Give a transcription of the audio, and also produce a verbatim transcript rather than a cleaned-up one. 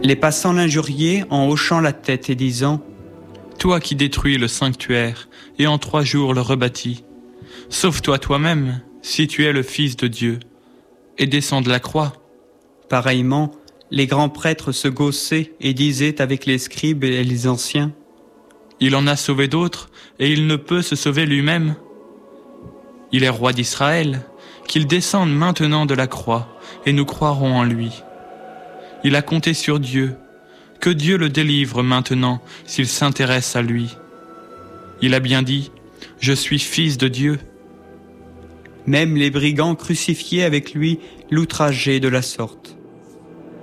Les passants l'injuriaient en hochant la tête et disant « Toi qui détruis le sanctuaire et en trois jours le rebâtis, sauve-toi toi-même si tu es le Fils de Dieu et descends de la croix. » Pareillement, les grands prêtres se gaussaient et disaient avec les scribes et les anciens « Il en a sauvé d'autres et il ne peut se sauver lui-même. Il est roi d'Israël, qu'il descende maintenant de la croix et nous croirons en lui. Il a compté sur Dieu, que Dieu le délivre maintenant s'il s'intéresse à lui. Il a bien dit, je suis fils de Dieu. » Même les brigands crucifiés avec lui l'outrageaient de la sorte.